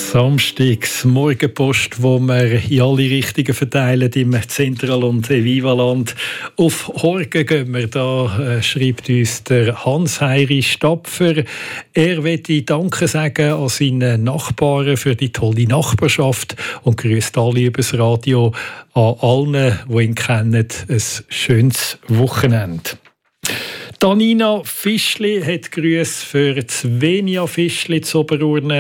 Samstags Morgenpost, wo wir in alle Richtungen verteilen im Zentral- und Evivaland. Auf Horgen gehen wir, da schreibt uns der Hans-Heiri Stapfer. Er möchte Danke sagen an seine Nachbarn für die tolle Nachbarschaft und grüßt alle übers Radio. An allen, die ihn kennen, ein schönes Wochenende. Tanina Fischli hat Grüße für Svenia Fischli zu Oberurne.